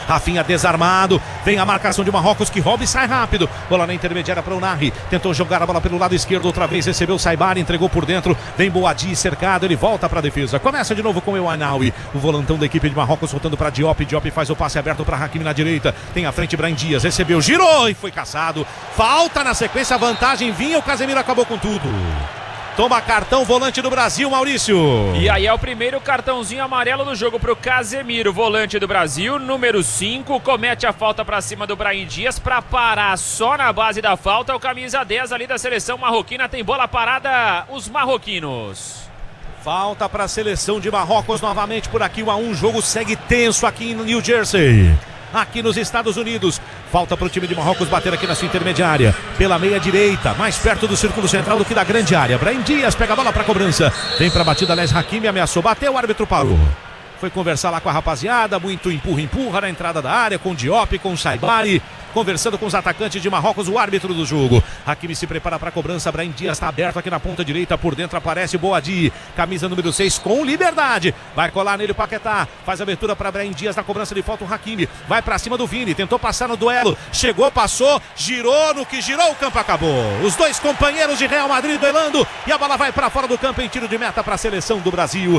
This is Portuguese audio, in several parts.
Rafinha desarmado, vem a marcação de Marrocos que rouba e sai rápido. Bola na intermediária para o Narri, tentou jogar a bola pelo lado esquerdo, outra vez recebeu o Saibari, entregou por dentro, vem Boadi cercado, ele volta para a defesa. Começa de novo com o Anaui, o volantão da equipe de Marrocos soltando para Diop. Diop faz o passe aberto para Hakimi na direita, tem à frente Brahim Dias, recebeu, girou e foi caçado. Falta na sequência, a vantagem vinha, o Casemiro acabou com tudo. Toma cartão, volante do Brasil, Maurício. E aí é o primeiro cartãozinho amarelo do jogo pro Casemiro, volante do Brasil, número 5, comete a falta pra cima do Brahim Dias pra parar só na base da falta. O camisa 10 ali da seleção marroquina, tem bola parada, os marroquinos. Falta para a seleção de Marrocos novamente por aqui, 1-1, jogo segue tenso aqui em New Jersey. Aqui nos Estados Unidos, falta para o time de Marrocos bater aqui na sua intermediária, pela meia direita, mais perto do círculo central do que da grande área. Brahim Dias pega a bola para cobrança, vem para a batida, aliás, Hakimi ameaçou, bateu, o árbitro parou. Foi conversar lá com a rapaziada, muito empurra na entrada da área, com Diop, com Saibari, conversando com os atacantes de Marrocos, o árbitro do jogo. Hakimi se prepara para a cobrança, Brahim Dias está aberto aqui na ponta direita, por dentro aparece Boadi, camisa número 6 com liberdade, vai colar nele o Paquetá, faz a abertura para Brahim Dias na cobrança de falta, o Hakimi vai para cima do Vini, tentou passar no duelo, chegou, passou, girou, no que girou o campo acabou. Os dois companheiros de Real Madrid duelando e a bola vai para fora do campo em tiro de meta para a seleção do Brasil.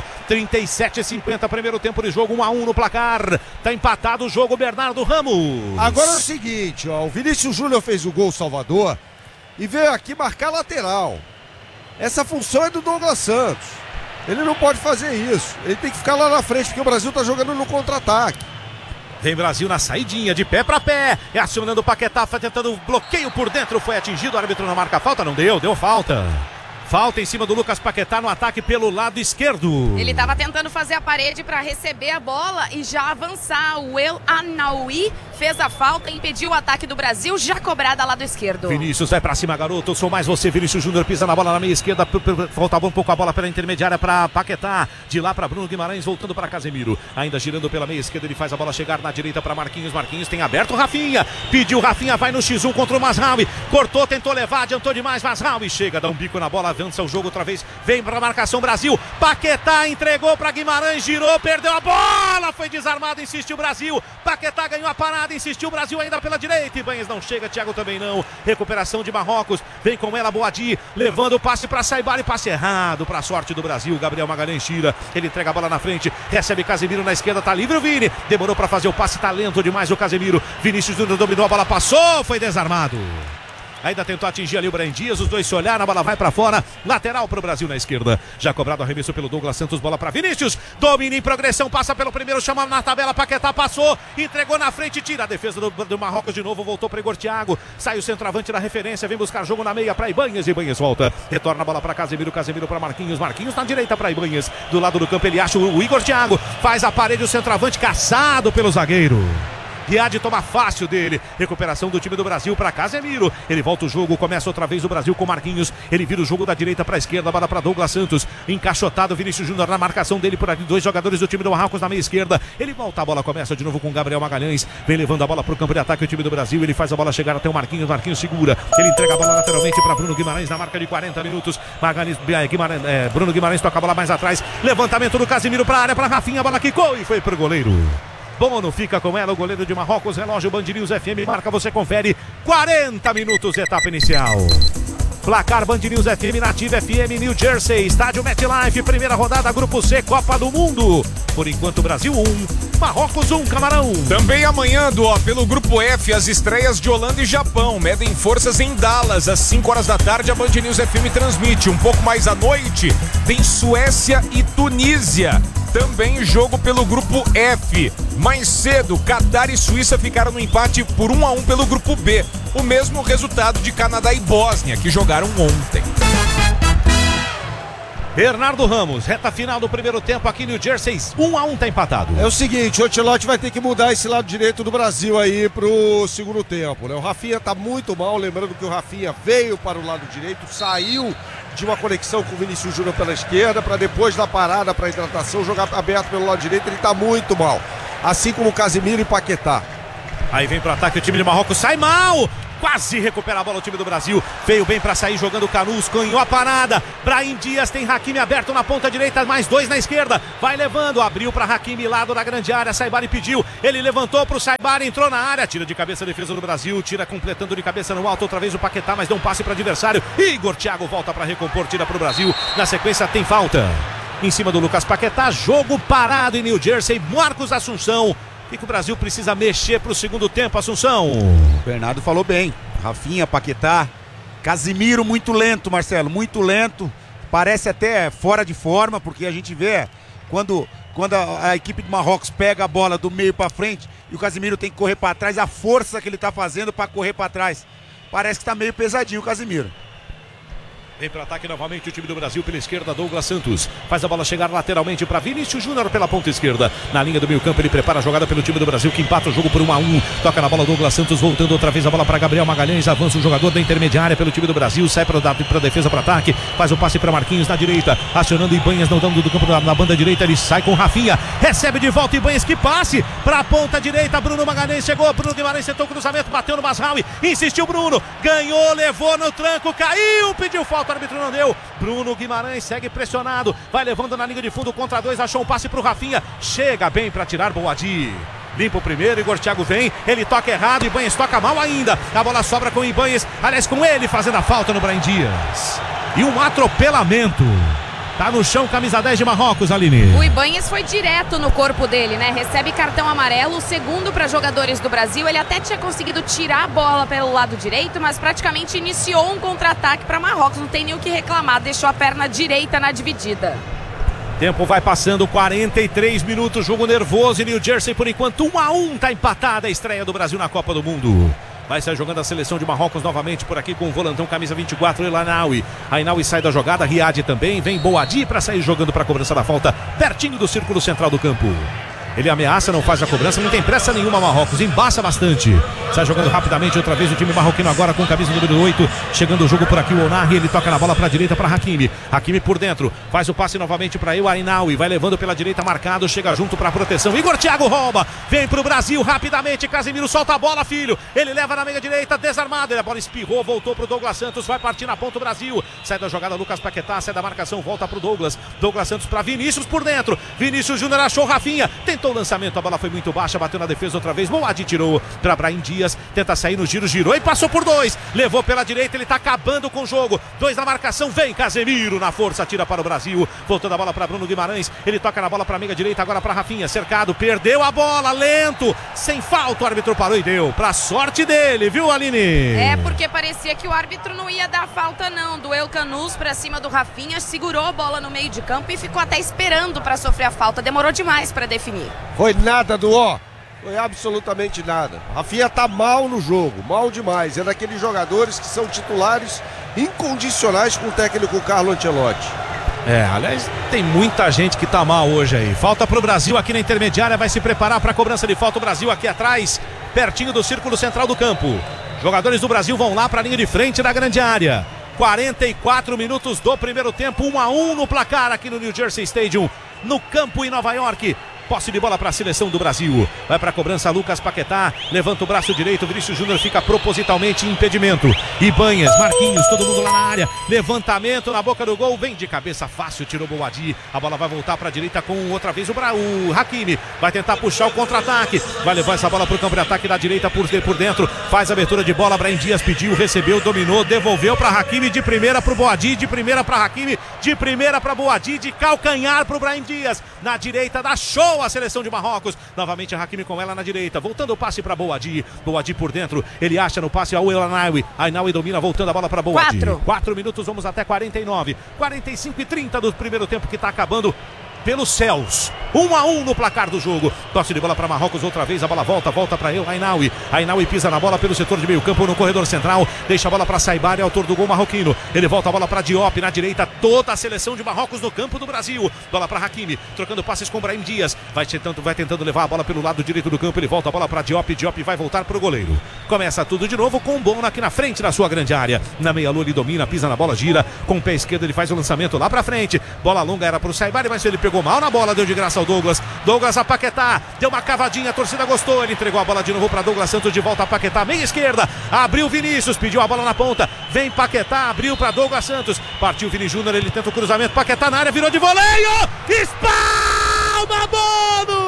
37-50, primeiro tempo de jogo, 1-1 no placar, tá empatado o jogo, Bernardo Ramos. Agora é o seguinte, ó, o Vinícius Júnior fez o gol Salvador e veio aqui marcar lateral. Essa função é do Douglas Santos. Ele não pode fazer isso. Ele tem que ficar lá na frente, porque o Brasil tá jogando no contra-ataque. Vem Brasil na saidinha, de pé para pé, é acionando o Paquetá, foi tentando bloqueio por dentro, foi atingido, o árbitro não marca falta, não deu falta. Falta em cima do Lucas Paquetá no ataque pelo lado esquerdo. Ele estava tentando fazer a parede para receber a bola e já avançar. O El Anaoui fez a falta, impediu o ataque do Brasil, já cobrada lado esquerdo. Vinícius vai para cima, garoto. Eu sou mais você, Vinícius Júnior pisa na bola na meia esquerda. Faltava um pouco a bola pela intermediária para Paquetá. De lá para Bruno Guimarães, voltando para Casemiro. Ainda girando pela meia esquerda, ele faz a bola chegar na direita para Marquinhos. Marquinhos tem aberto o Rafinha. Pediu Rafinha, vai no X1 contra o Mazraoui. Cortou, tentou levar, adiantou demais. Mazraoui chega, dá um bico na bola, avança o jogo outra vez, vem para a marcação Brasil, Paquetá entregou para Guimarães, girou, perdeu a bola, foi desarmado, insistiu o Brasil, Paquetá ganhou a parada, insistiu o Brasil ainda pela direita, Ibanez não chega, Thiago também não, recuperação de Marrocos, vem com ela Boadi, levando o passe para Saibari, passe errado para a sorte do Brasil, Gabriel Magalhães tira, ele entrega a bola na frente, recebe Casemiro na esquerda, tá livre o Vini, demorou para fazer o passe, tá lento demais o Casemiro, Vinícius Júnior dominou, a bola passou, foi desarmado. Ainda tentou atingir ali o Brahim Dias, os dois se olharam, a bola vai pra fora, lateral pro Brasil na esquerda, já cobrado arremesso pelo Douglas Santos, bola pra Vinícius, domina em progressão, passa pelo primeiro, chama na tabela, Paquetá passou, entregou na frente, tira a defesa do Marrocos de novo, voltou pra Igor Thiago, sai o centroavante da referência, vem buscar jogo na meia pra Ibanez, Ibanez volta, retorna a bola pra Casemiro, Casemiro pra Marquinhos, Marquinhos na direita pra Ibanez, do lado do campo ele acha o Igor Thiago, faz a parede, o centroavante caçado pelo zagueiro. Riad toma fácil dele, recuperação do time do Brasil para Casemiro, ele volta o jogo, começa outra vez o Brasil com Marquinhos, ele vira o jogo da direita para a esquerda, bola para Douglas Santos, encaixotado Vinícius Júnior na marcação dele por ali, dois jogadores do time do Marrocos na meia esquerda, ele volta a bola, começa de novo com Gabriel Magalhães, vem levando a bola para o campo de ataque o time do Brasil, ele faz a bola chegar até o Marquinhos, Marquinhos segura, ele entrega a bola lateralmente para Bruno Guimarães na marca de 40 minutos, Bruno Guimarães toca a bola mais atrás, levantamento do Casemiro para a área, para Rafinha, a bola quicou e foi pro goleiro. Bono fica com ela, o goleiro de Marrocos, relógio Band News FM, marca, você confere, 40 minutos, etapa inicial. Placar Band News FM, Nativa FM, New Jersey, estádio MetLife, primeira rodada, Grupo C, Copa do Mundo. Por enquanto, Brasil 1, Marrocos 1, Camarão. Também amanhã, pelo Grupo F, as estreias de Holanda e Japão, medem forças em Dallas, às 5 horas da tarde, a Band News FM transmite. Um pouco mais à noite, tem Suécia e Tunísia. Também jogo pelo Grupo F. Mais cedo, Catar e Suíça ficaram no empate por 1-1 pelo Grupo B. O mesmo resultado de Canadá e Bósnia, que jogaram ontem. Bernardo Ramos, reta final do primeiro tempo aqui no New Jersey, 1-1 tá empatado. É o seguinte, o Ancelotti vai ter que mudar esse lado direito do Brasil aí pro segundo tempo, né? O Rafinha tá muito mal, lembrando que o Rafinha veio para o lado direito, saiu de uma conexão com o Vinícius Júnior pela esquerda, para depois da parada para hidratação jogar aberto pelo lado direito, ele tá muito mal, assim como o Casemiro e Paquetá. Aí vem pro ataque o time de Marrocos, sai mal! quase recupera a bola o time do Brasil, veio bem para sair jogando Canus, ganhou a parada, Brahim Dias tem Hakimi aberto na ponta direita, mais 2 na esquerda, vai levando, abriu para Hakimi, lado da grande área, Saibari pediu, ele levantou pro Saibari, entrou na área, tira de cabeça a defesa do Brasil, tira completando de cabeça no alto, outra vez o Paquetá, mas deu um passe para adversário, Igor Thiago volta para recompor, tira pro Brasil, na sequência tem falta em cima do Lucas Paquetá, jogo parado em New Jersey, Marcos Assunção. O que o Brasil precisa mexer para o segundo tempo, Assunção? O Bernardo falou bem. Rafinha, Paquetá, Casimiro muito lento, Marcelo, muito lento. Parece até fora de forma, porque a gente vê quando a equipe de Marrocos pega a bola do meio para frente e o Casimiro tem que correr para trás, a força que ele está fazendo para correr para trás. Parece que está meio pesadinho o Casimiro. Vem para ataque novamente o time do Brasil pela esquerda, Douglas Santos. Faz a bola chegar lateralmente para Vinícius Júnior pela ponta esquerda. Na linha do meio campo ele prepara a jogada pelo time do Brasil que empata o jogo por 1-1. Toca na bola Douglas Santos, voltando outra vez a bola para Gabriel Magalhães. Avança o jogador da intermediária pelo time do Brasil. Sai para defesa, para ataque. Faz o passe para Marquinhos na direita. Acionando Ibanhas no dano do campo na banda direita. Ele sai com Rafinha. Recebe de volta Ibanhas, que passe para a ponta direita. Bruno Magalhães chegou. Bruno Guimarães tentou o cruzamento. Bateu no Masraoui. Insistiu Bruno. Ganhou, levou no tranco. Caiu. Pediu falta. O árbitro não deu. Bruno Guimarães segue pressionado, vai levando na linha de fundo contra 2, achou um passe pro Rafinha, chega bem para tirar Boadi. Limpa o primeiro, Igor Thiago vem, ele toca errado, Ibanhas toca mal ainda, a bola sobra com Ibanhas, aliás com ele fazendo a falta no Brahim Dias. E um atropelamento. Tá no chão, camisa 10 de Marrocos, Aline. O Ibanhas foi direto no corpo dele, né? Recebe cartão amarelo, o segundo para jogadores do Brasil. Ele até tinha conseguido tirar a bola pelo lado direito, mas praticamente iniciou um contra-ataque para Marrocos. Não tem nem o que reclamar, deixou a perna direita na dividida. Tempo vai passando, 43 minutos, jogo nervoso em New Jersey. Por enquanto, 1-1, tá empatada a estreia do Brasil na Copa do Mundo. Vai sair jogando a seleção de Marrocos novamente por aqui com o volantão, camisa 24, El Ainaoui. Ainaoui sai da jogada, Riad também, vem Boadi para sair jogando para a cobrança da falta, pertinho do círculo central do campo. Ele ameaça, não faz a cobrança, não tem pressa nenhuma Marrocos, embaça bastante. Sai jogando rapidamente outra vez o time marroquino agora com camisa número 8. Chegando o jogo por aqui o Onari, ele toca na bola para a direita para Hakimi. Hakimi por dentro, faz o passe novamente para El Ainaoui, vai levando pela direita marcado, chega junto para a proteção. Igor Thiago rouba, vem pro Brasil rapidamente, Casemiro solta a bola, filho. Ele leva na meia direita, desarmado, a bola espirrou, voltou pro Douglas Santos, vai partir na ponta o Brasil. Sai da jogada Lucas Paquetá, sai da marcação, volta pro Douglas. Douglas Santos para Vinícius por dentro. Vinícius Júnior achou Rafinha, tentou o lançamento, a bola foi muito baixa, bateu na defesa outra vez. Boadi tirou para Brahim Dias, tenta sair no giro, girou e passou por 2. Levou pela direita, ele tá acabando com o jogo. 2 na marcação, vem Casemiro na força, tira para o Brasil. Voltando a bola para Bruno Guimarães, ele toca na bola para a meia direita, agora para Rafinha, cercado, perdeu a bola, lento, sem falta, o árbitro parou e deu. Pra sorte dele, viu, Aline? É, porque parecia que o árbitro não ia dar falta não. Do El Canus pra cima do Rafinha, segurou a bola no meio de campo e ficou até esperando para sofrer a falta. Demorou demais para definir. Foi nada do ó. Foi absolutamente nada. Rafinha tá mal no jogo, mal demais. É daqueles jogadores que são titulares incondicionais com o técnico Carlo Ancelotti. Aliás, tem muita gente que tá mal hoje aí. Falta pro Brasil aqui na intermediária, vai se preparar para a cobrança de falta. O Brasil aqui atrás, pertinho do círculo central do campo. Jogadores do Brasil vão lá para a linha de frente da grande área. 44 minutos do primeiro tempo, 1-1 no placar aqui no New Jersey Stadium, no campo em Nova York. Posse de bola para a seleção do Brasil. Vai para a cobrança Lucas Paquetá. Levanta o braço direito. Vinícius Júnior fica propositalmente em impedimento. Ibanhas, Marquinhos, todo mundo lá na área. Levantamento na boca do gol. Vem de cabeça fácil. Tirou Boadi. A bola vai voltar para a direita com outra vez o Hakimi. Vai tentar puxar o contra-ataque. Vai levar essa bola para o campo de ataque da direita por dentro. Faz a abertura de bola. Brahim Dias pediu, recebeu, dominou, devolveu para Hakimi. De primeira para o Boadi. De primeira para Hakimi. De primeira para Boadi. De calcanhar para o Brahim Dias. Na direita dá show a seleção de Marrocos. Novamente a Hakimi com ela na direita, voltando o passe para Boadi. Boadi por dentro, ele acha no passe ao El Ainaoui. Ainaoui domina, voltando a bola para Boadi. 4 minutos, vamos até 49. 45 e 30 do primeiro tempo que está acabando pelos céus. 1-1 no placar do jogo. Tosse de bola para Marrocos outra vez. A bola volta para El Ainaoui. Ainaoui pisa na bola pelo setor de meio campo no corredor central. Deixa a bola para Saibari, autor do gol marroquino. Ele volta a bola para Diop na direita. Toda a seleção de Marrocos no campo do Brasil. Bola para Hakimi, trocando passes com Brahim Dias. Vai tentando levar a bola pelo lado direito do campo. Ele volta a bola para Diop. Diop vai voltar para o goleiro. Começa tudo de novo com o Bono aqui na frente da sua grande área. Na meia-lua ele domina, pisa na bola, gira. Com o pé esquerdo ele faz o lançamento lá para frente. Bola longa era para o Saibari, mas ele pegou pegou mal na bola, deu de graça ao Douglas. Douglas a Paquetá, deu uma cavadinha, a torcida gostou. Ele entregou a bola de novo para Douglas Santos, de volta a Paquetá, meia esquerda. Abriu Vinícius, pediu a bola na ponta. Vem Paquetá, abriu para Douglas Santos. Partiu Vini Júnior, ele tenta o cruzamento. Paquetá na área, virou de voleio. Espalma, Bono!